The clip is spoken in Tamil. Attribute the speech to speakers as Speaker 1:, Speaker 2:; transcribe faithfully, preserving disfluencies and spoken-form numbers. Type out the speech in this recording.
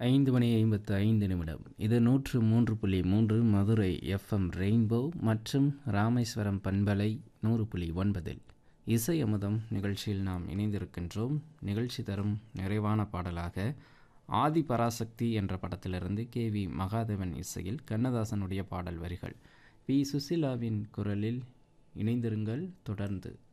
Speaker 1: ஐந்து மணி ஐம்பத்து ஐந்து நிமிடம். இது நூற்று மூன்று புள்ளி மூன்று மதுரை எஃப்எம் ரெயின்போ மற்றும் ராமேஸ்வரம் பண்பலை நூறு புள்ளி ஒன்பதில் இசை அமுதம் நிகழ்ச்சியில் நாம் இணைந்திருக்கின்றோம். நிகழ்ச்சி தரும் நிறைவான பாடலாக ஆதி பராசக்தி என்ற படத்திலிருந்து கே வி மகாதேவன் இசையில் கண்ணதாசனுடைய பாடல் வரிகள். பி சுசிலாவின் குரலில் இணைந்திருங்கள் தொடர்ந்து.